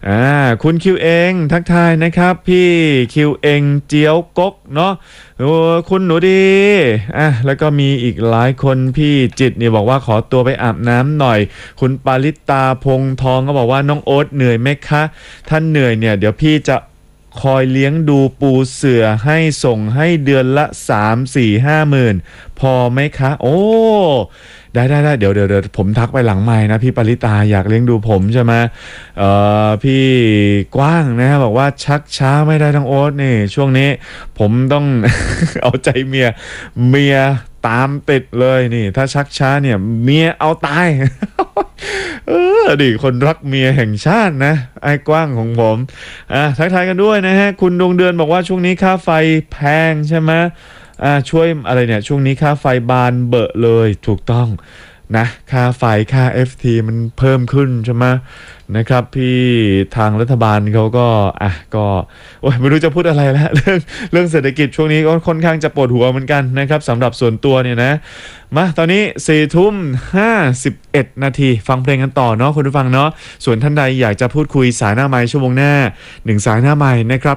อ่าคุณคิวเองทักทายนะครับพี่คิวเองเจียวกกเนาะโอ้คุณหนูดีแล้วก็มีอีกหลายคนพี่จิตเนี่ยบอกว่าขอตัวไปอาบน้ำหน่อยคุณปาริตาพงทองก็บอกว่าน้องโอ๊ตเหนื่อยไหมคะท่านเหนื่อยเนี่ยเดี๋ยวพี่จะคอยเลี้ยงดูปูเสือให้ส่งให้เดือนละ3-4-5หมื่นพอไหมคะโอ้ได้เดี๋ยวผมทักไปหลังไมค์นะพี่ปริตาอยากเลี้ยงดูผมใช่ไหมพี่กว้างนะบอกว่าชักช้าไม่ได้ทั้งโอ๊ตนี่ช่วงนี้ผมต้อง เอาใจเมียตามติดเลยนี่ถ้าชักช้าเนี่ยเมียเอาตาย ดิคนรักเมียแห่งชาตินะไอ้กว้างของผมทักทายกันด้วยนะฮะคุณดวงเดือนบอกว่าช่วงนี้ค่าไฟแพงใช่ไหมช่วยอะไรเนี่ยช่วงนี้ค่าไฟบานเบอะเลยถูกต้องนะค่าไฟค่า FT มันเพิ่มขึ้นใช่ไหมนะครับพี่ทางรัฐบาลเขาก็ก็โอ้ยไม่รู้จะพูดอะไรแล้ว เรื่องเศรษฐกิจช่วงนี้ก็ค่อนข้างจะปวดหัวเหมือนกันนะครับสำหรับส่วนตัวเนี่ยนะมาตอนนี้4:51 นาทีฟังเพลงกันต่อเนาะคุณผู้ฟังเนาะส่วนท่านใดอยากจะพูดคุยสายหน้าไมค์ชั่วโมงหน้า1สายหน้าไมค์นะครับ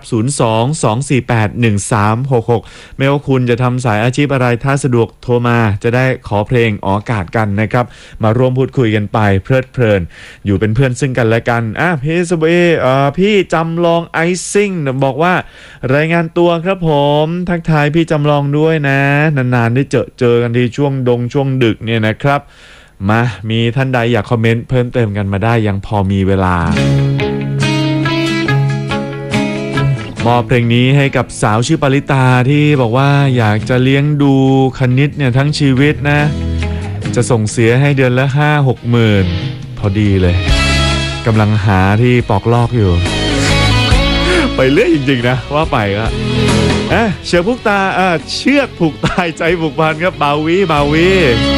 02-248-1366ไม่ว่าคุณจะทำสายอาชีพอะไรถ้าสะดวกโทรมาจะได้ขอเพลงออกอากาศกันนะครับมาร่วมพูดคุยกันไปเพลิดเพลินอยู่เป็นเพื่อนซึ่งกันและกันพี่สเบพี่จำลองไอซิ่งบอกว่ารายงานตัวครับผมทักทายพี่จำลองด้วยนะนานๆได้เจอกันทีช่วงดึกเนี่ยนะครับมามีท่านใดอยากคอมเมนต์เพิ่มเติมกันมาได้ยังพอมีเวลามอบเพลงนี้ให้กับสาวชื่อปริตาที่บอกว่าอยากจะเลี้ยงดูคณิตเนี่ยทั้งชีวิตนะจะส่งเสียให้เดือนละ 5-6 หมื่นพอดีเลยกำลังหาที่ปอกลอกอยู่ไปเรื่อยจริงๆนะว่าไปก็เชือกผูกตายใจผูกพันครับบาวี